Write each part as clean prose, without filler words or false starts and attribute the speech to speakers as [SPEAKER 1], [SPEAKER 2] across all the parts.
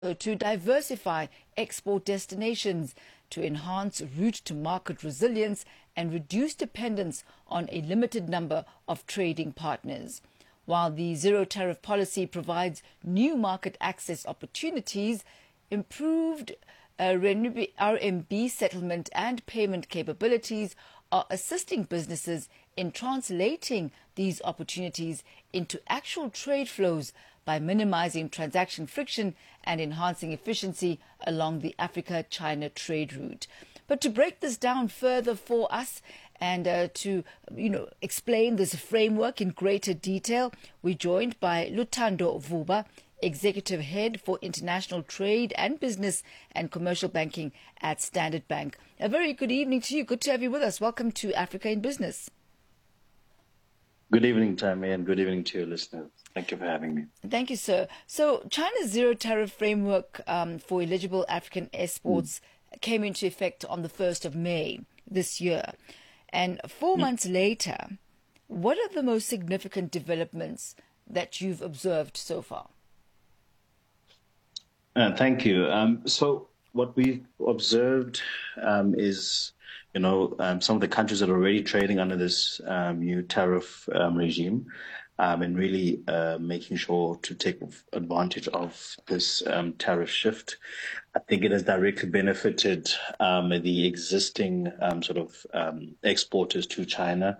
[SPEAKER 1] to diversify export destinations, to enhance route to market resilience and reduce dependence on a limited number of trading partners. While the zero tariff policy provides new market access opportunities, improved RMB settlement and payment capabilities are assisting businesses in translating these opportunities into actual trade flows by minimizing transaction friction and enhancing efficiency along the Africa-China trade route. But to break this down further for us and to explain this framework in greater detail, we're joined by Luthando Vuba, Executive Head for International Trade and Business and Commercial Banking at Standard Bank. A very good evening to you. Good to have you with us. Welcome to Africa in Business.
[SPEAKER 2] Good evening, Tammy, and good evening to your listeners. Thank you for having me.
[SPEAKER 1] Thank you, sir. So China's zero tariff framework for eligible African exports came into effect on the 1st of May this year. And 4 months later, what are the most significant developments that you've observed so far?
[SPEAKER 2] Thank you. So what we've observed is, some of the countries that are already trading under this new tariff regime and really making sure to take advantage of this tariff shift. I think it has directly benefited the existing exporters to China.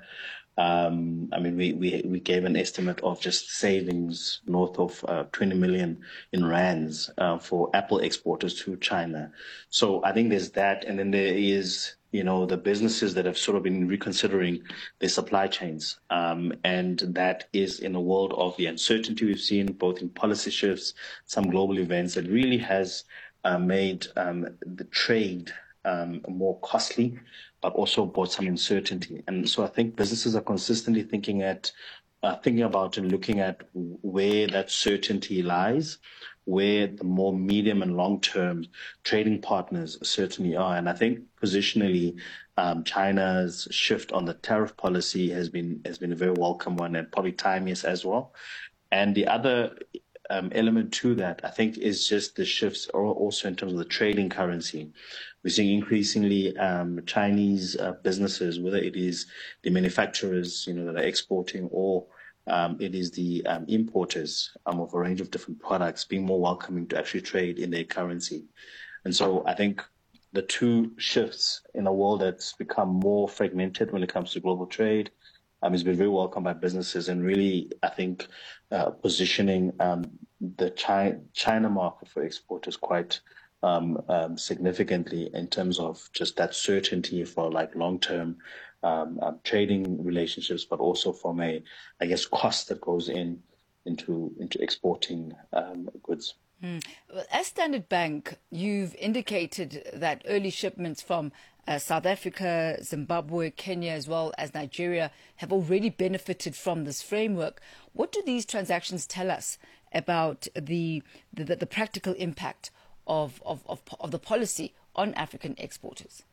[SPEAKER 2] We gave an estimate of just savings north of 20 million in rands for Apple exporters to China. So I think there's that, and then there is the businesses that have sort of been reconsidering their supply chains. And that is in a world of the uncertainty we've seen, both in policy shifts, some global events, that really has made the trade more costly, but also brought some uncertainty. And so I think businesses are consistently thinking about and looking at where that certainty lies, where the more medium and long-term trading partners certainly are. And I think positionally, China's shift on the tariff policy has been a very welcome one, and probably timeless as well. And the other element to that, I think, is just the shifts also in terms of the trading currency. We're seeing increasingly Chinese businesses, whether it is the manufacturers, that are exporting, or it is the importers of a range of different products, being more welcoming to actually trade in their currency. And so I think the two shifts in a world that's become more fragmented when it comes to global trade has been very welcomed by businesses, and really, I think, positioning the China market for exporters quite significantly in terms of just that certainty for long-term trading relationships, but also from a, cost that goes into exporting goods.
[SPEAKER 1] Well, as Standard Bank, you've indicated that early shipments from South Africa, Zimbabwe, Kenya, as well as Nigeria have already benefited from this framework. What do these transactions tell us about the practical impact of the policy on African exporters?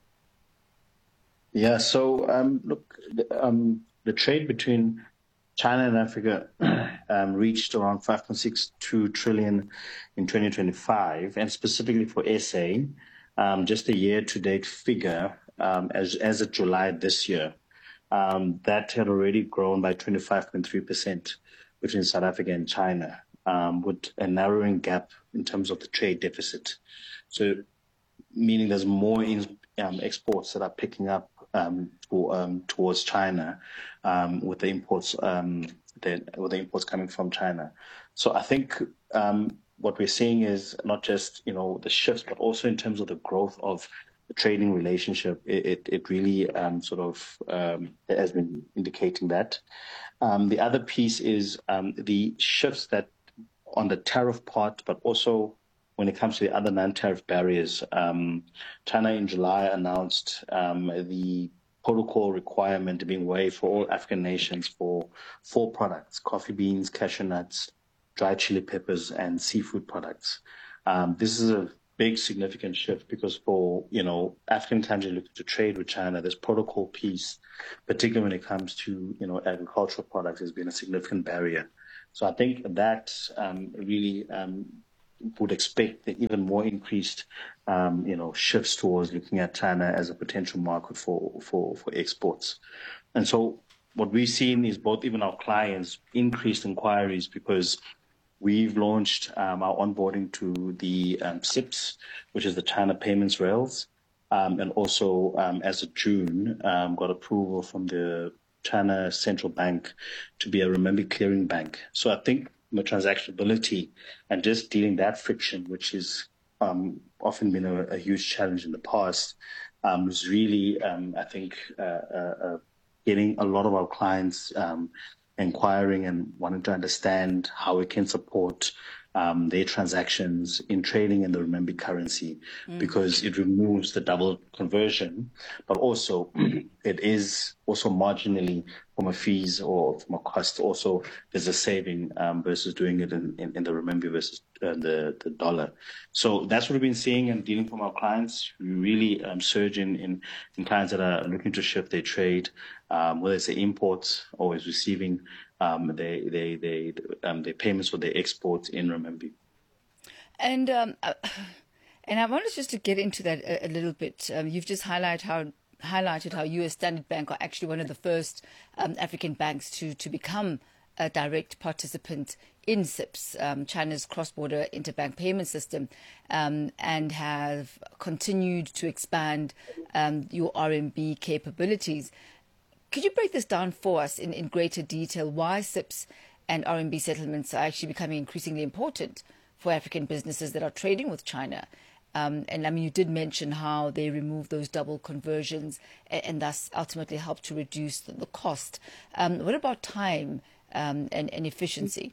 [SPEAKER 2] Yeah, so the trade between China and Africa reached around 5.62 trillion in 2025, and specifically for SA, just a year-to-date figure as of July this year, that had already grown by 25.3% between South Africa and China, with a narrowing gap in terms of the trade deficit. So, meaning there's more exports that are picking up towards China, with the imports coming from China. So I think what we're seeing is not just the shifts, but also in terms of the growth of the trading relationship. It really has been indicating that. The other piece is the shifts that on the tariff part, but also when it comes to the other non-tariff barriers. China in July announced the protocol requirement being waived for all African nations for 4 products: coffee beans, cashew nuts, dried chili peppers, and seafood products. This is a big, significant shift because for, African countries looking to trade with China, this protocol piece, particularly when it comes to, agricultural products, has been a significant barrier. So I think that really would expect that even more increased, shifts towards looking at China as a potential market for exports. And so what we've seen is both even our clients increased inquiries because we've launched our onboarding to the CIPS, which is the China Payments Rails, and also as of June, got approval from the China Central Bank to be a renminbi clearing bank. So I think the transactionability and just dealing that friction, which is often been a huge challenge in the past, is really, I think, getting a lot of our clients inquiring and wanting to understand how we can support their transactions in trading in the renminbi currency, because it removes the double conversion, but also it is also marginally from a fees or from a cost. Also, there's a saving versus doing it in the renminbi versus the dollar. So that's what we've been seeing and dealing from our clients. We really surge in clients that are looking to shift their trade, whether it's the imports or is receiving their payments for their exports in renminbi.
[SPEAKER 1] And I wanted just to get into that a little bit. You've just highlighted how US Standard Bank are actually one of the first African banks to become a direct participant in CIPS, China's cross-border interbank payment system, and have continued to expand your RMB capabilities. Could you break this down for us in greater detail, why CIPS and RMB settlements are actually becoming increasingly important for African businesses that are trading with China? And I mean, you did mention how they remove those double conversions and thus ultimately help to reduce the cost. What about time and efficiency?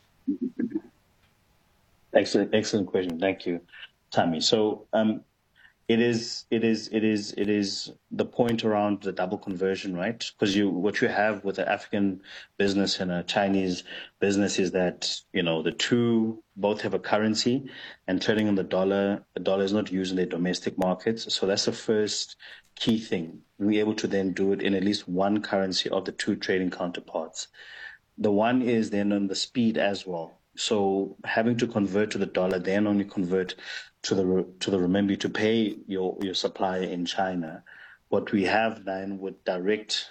[SPEAKER 2] Excellent question. Thank you, Tammy. So it is the point around the double conversion, right? Because what you have with an African business and a Chinese business is that, the two both have a currency, and trading on the dollar is not used in their domestic markets. So that's the first key thing. We're able to then do it in at least one currency of the two trading counterparts. The one is then on the speed as well. So having to convert to the dollar, then only convert to the renminbi to pay your supplier in China. What we have then with direct,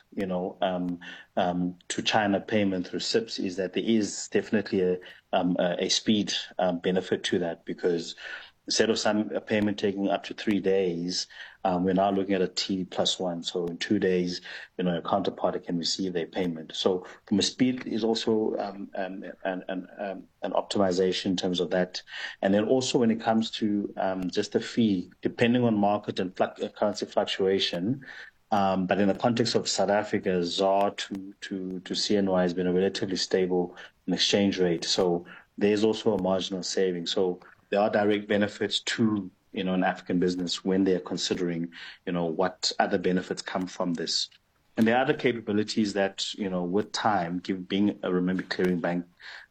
[SPEAKER 2] to China payment through CIPS is that there is definitely a speed benefit to that, because instead of a payment taking up to 3 days, we're now looking at a T+1. So in 2 days, a counterparty can receive their payment. So from a speed is also an optimization in terms of that. And then also when it comes to just the fee, depending on market and currency fluctuation, but in the context of South Africa, ZAR to CNY has been a relatively stable exchange rate. So there's also a marginal saving. So there are direct benefits to an African business when they're considering what other benefits come from this. And there are other capabilities that with time, being a renminbi clearing bank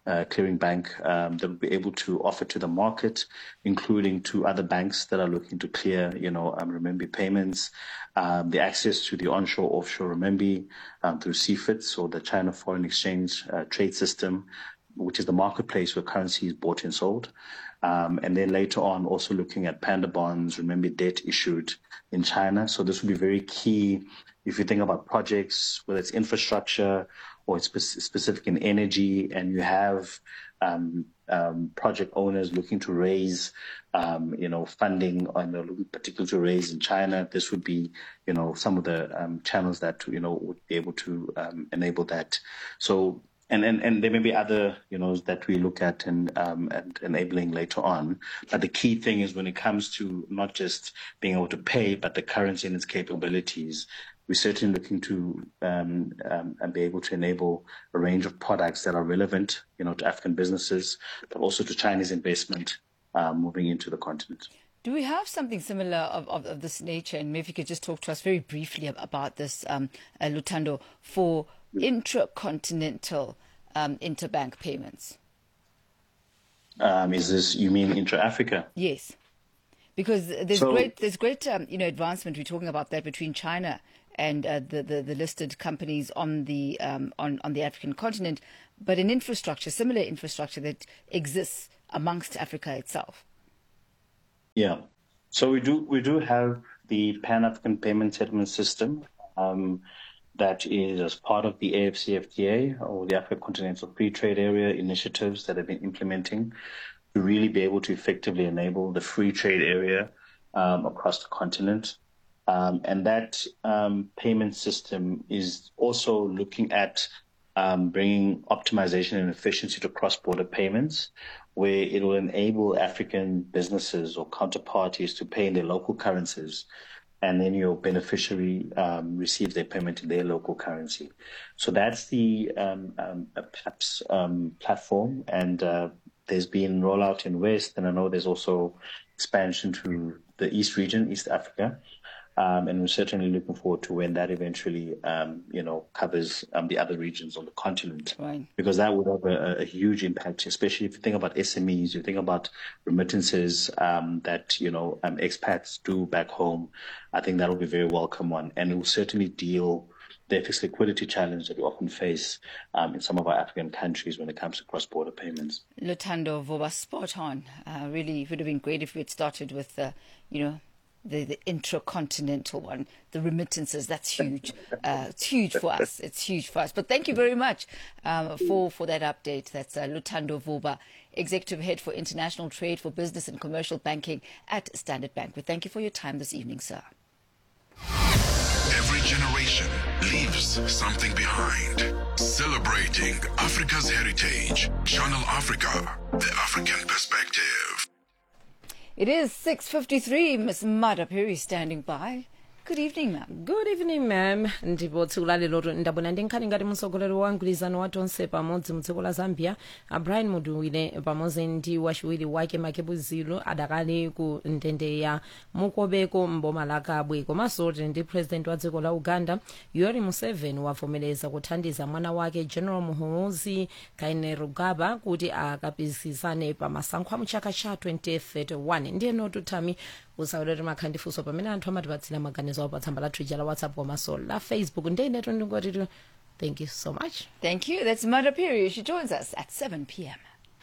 [SPEAKER 2] that will be able to offer to the market, including to other banks that are looking to clear renminbi payments, the access to the onshore offshore renminbi through CFITS, or the China Foreign Exchange Trade System, which is the marketplace where currency is bought and sold. And then later on, also looking at panda bonds, renminbi debt issued in China. So this will be very key if you think about projects, whether it's infrastructure or it's specific in energy, and you have project owners looking to raise, funding, and particularly to raise in China. This would be, some of the channels that would be able to enable that. So. And there may be other, that we look at and enabling later on. But the key thing is when it comes to not just being able to pay, but the currency and its capabilities, we're certainly looking to and be able to enable a range of products that are relevant, to African businesses, but also to Chinese investment moving into the continent.
[SPEAKER 1] Do we have something similar of this nature? And maybe if you could just talk to us very briefly about this, Lutando, for intracontinental interbank payments.
[SPEAKER 2] Is this, you mean intra-Africa?
[SPEAKER 1] Yes, because there's great advancement. We're talking about that between China and the listed companies on the African continent, but an infrastructure, similar infrastructure that exists amongst Africa itself.
[SPEAKER 2] Yeah. So we do have the Pan African Payment Settlement System that is as part of the AfCFTA or the Africa Continental Free Trade Area initiatives that have been implementing to really be able to effectively enable the free trade area across the continent. And that payment system is also looking at bringing optimization and efficiency to cross-border payments, where it will enable African businesses or counterparties to pay in their local currencies, and then your beneficiary receives their payment in their local currency. So that's the PAPS platform, and there's been rollout in West, and I know there's also expansion to the East region, East Africa. And we're certainly looking forward to when that eventually, covers the other regions on the continent,
[SPEAKER 1] Right.
[SPEAKER 2] because that would have a huge impact, especially if you think about SMEs, you think about remittances that expats do back home. I think that will be a very welcome one, and it will certainly deal the FX liquidity challenge that we often face in some of our African countries when it comes to cross-border payments.
[SPEAKER 1] Luthando Vuba, spot on. Really, it would have been great if we had started with the intracontinental one, the remittances. That's huge. It's huge for us. It's huge for us. But thank you very much for that update. That's Luthando Vuba, Executive Head for International Trade for Business and Commercial Banking at Standard Bank. We thank you for your time this evening, sir.
[SPEAKER 3] Every generation leaves something behind. Celebrating Africa's heritage. Channel Africa, the African perspective.
[SPEAKER 1] It is 6:53. Miss Mada Perry standing by. Good evening, ma'am.
[SPEAKER 4] Good evening, ma'am. Ndibothula lelo ndabona ndinkani ngati msogolero wa mgwirizano wa tonse pamodzi mdziko la Zambia, Brian Muduwile pamodzi ndi wachiwiri wake Makebuzilo adakali ku ndende ya Mukobeko mboma la Kabwe. Komanso ndi president wa dziko la Uganda Yoweri Museveni wavomereza kuthandiza mwana wake General Muhoozi Kainerugaba kuti akapikisane pa masankho mu chaka cha 2031. Ndiye notu Tami usaulere makhandifuso pamene anthu amatipatsira maganizo awo pa tsamba la Twitter la WhatsApp komanso la Facebook. Ndinetu ndingoti thank you so much.
[SPEAKER 1] Thank you. That's Mada Perry. She joins us at 7 p.m.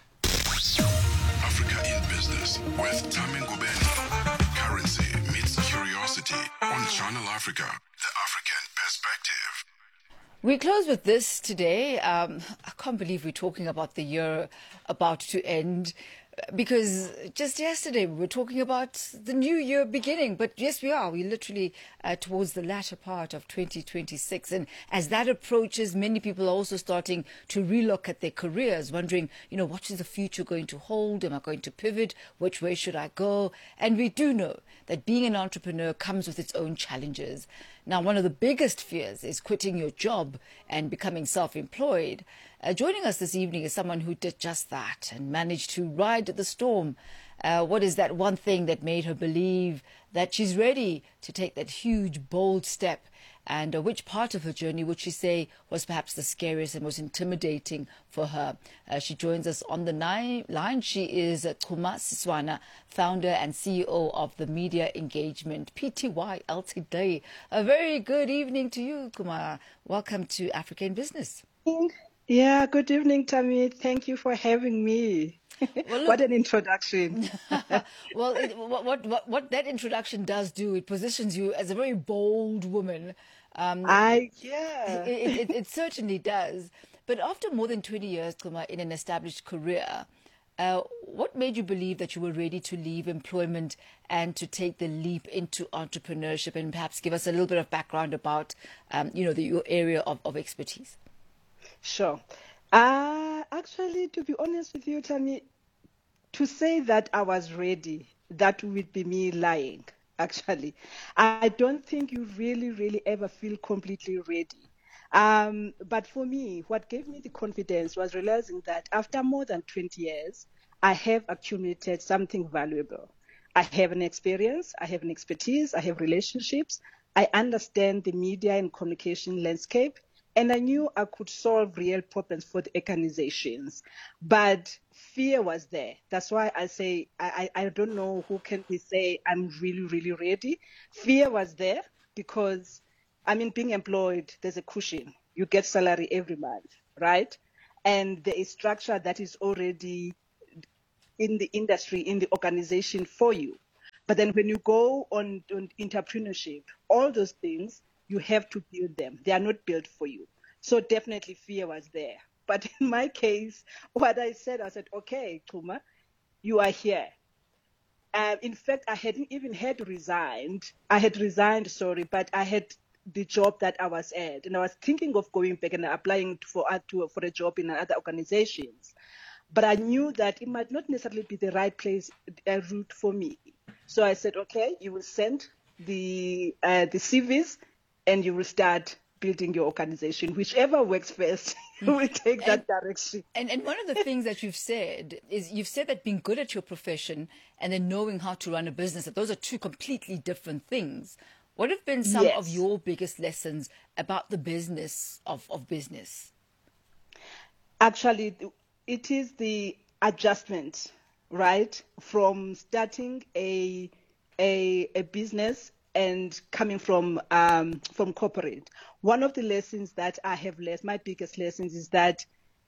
[SPEAKER 3] Africa in Business with Tami Ngubeni. Currency meets curiosity on Channel Africa, the African perspective.
[SPEAKER 1] We close with this today. I can't believe we're talking about the year about to end, because just yesterday we were talking about the new year beginning. But yes, we are. We're literally towards the latter part of 2026. And as that approaches, many people are also starting to relook at their careers, wondering, what is the future going to hold? Am I going to pivot? Which way should I go? And we do know that being an entrepreneur comes with its own challenges. Now, one of the biggest fears is quitting your job and becoming self-employed. Joining us this evening is someone who did just that and managed to ride the storm. What is that one thing that made her believe that she's ready to take that huge, bold step? And which part of her journey would she say was perhaps the scariest and most intimidating for her? She joins us on the line. She is Kuma Siswana, founder and CEO of the Media Engagement Pty Ltd. A very good evening to you, Kuma. Welcome to Africa in Business.
[SPEAKER 5] Yeah, good evening, Tammy. Thank you for having me.
[SPEAKER 1] Well,
[SPEAKER 5] What an introduction.
[SPEAKER 1] Well, what that introduction does do, it positions you as a very bold woman. It certainly does. But after more than 20 years, Kuma, in an established career, what made you believe that you were ready to leave employment and to take the leap into entrepreneurship? And perhaps give us a little bit of background about, your area of expertise.
[SPEAKER 5] Sure. Actually, to be honest with you, Tammy, to say that I was ready, that would be me lying, actually. I don't think you really ever feel completely ready. But for me, what gave me the confidence was realizing that after more than 20 years, I have accumulated something valuable. I have an experience, I have an expertise, I have relationships, I understand the media and communication landscape, and I knew I could solve real problems for the organizations. But fear was there. That's why I say, I don't know who can be say I'm really ready. Fear was there because, being employed, there's a cushion. You get salary every month, right? And there is structure that is already in the industry, in the organization for you. But then when you go on entrepreneurship, all those things, you have to build them. They are not built for you. So definitely fear was there. But in my case, what I said, okay, Xuma, you are here. In fact, I hadn't even had resigned. I had resigned, sorry, but I had the job that I was at, and I was thinking of going back and applying for a job in other organizations. But I knew that it might not necessarily be the right place, route for me. So I said, okay, you will send the CVs, and you will start building your organization. Whichever works first, you will take that direction.
[SPEAKER 1] And one of the things that you've said is that being good at your profession and then knowing how to run a business, that those are two completely different things. What have been some of your biggest lessons about the business of business?
[SPEAKER 5] Actually, it is the adjustment, right? From starting a business and coming from corporate. One of the lessons that I have learned, my biggest lessons, is that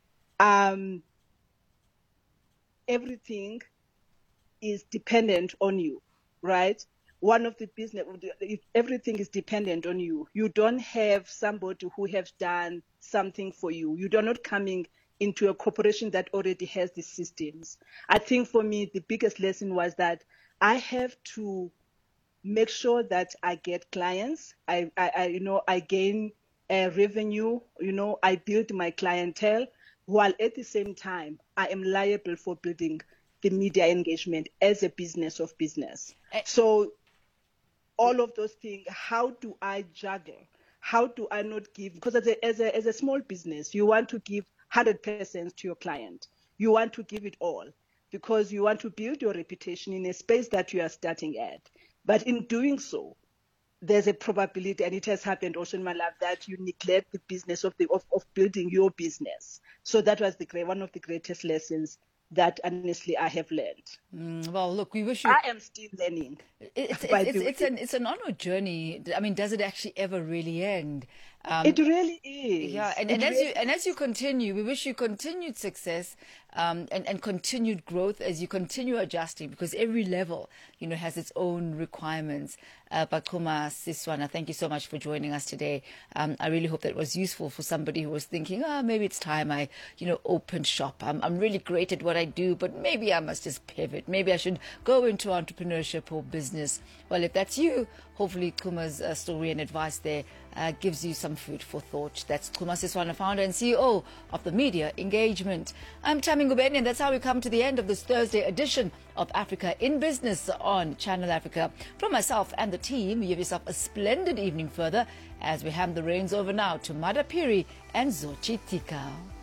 [SPEAKER 5] everything is dependent on you, right? One of the business, everything is dependent on you. You don't have somebody who has done something for you. You are not coming into a corporation that already has the systems. I think for me, the biggest lesson was that I have to make sure that I get clients. I gain revenue. I build my clientele, while at the same time I am liable for building the media engagement as a business of business. So all of those things, how do I juggle? How do I not give? Because as a small business, you want to give 100% to your client. You want to give it all because you want to build your reputation in a space that you are starting at. But in doing so, there's a probability, and it has happened also in my life, that you neglect the business of building your business. So that was one of the greatest lessons that honestly I have learned.
[SPEAKER 1] Well, look, we wish you.
[SPEAKER 5] I am still learning.
[SPEAKER 1] It's an onward journey. I mean, does it actually ever really end?
[SPEAKER 5] It really is.
[SPEAKER 1] Yeah, and as you continue, we wish you continued success and continued growth as you continue adjusting, because every level, has its own requirements. But Xuma Siswana, thank you so much for joining us today. I really hope that was useful for somebody who was thinking, maybe it's time I, open shop. I'm really great at what I do, but maybe I must just pivot. Maybe I should go into entrepreneurship or business. Well, if that's you, hopefully Xuma's story and advice there gives you some food for thought. That's Xuma Siswana, founder and CEO of the Media Engagement. I'm Tami Ngubeni, and that's how we come to the end of this Thursday edition of Africa in Business on Channel Africa. From myself and the team, you have yourself a splendid evening further as we hand the reins over now to Madapiri and Zochi Tikau.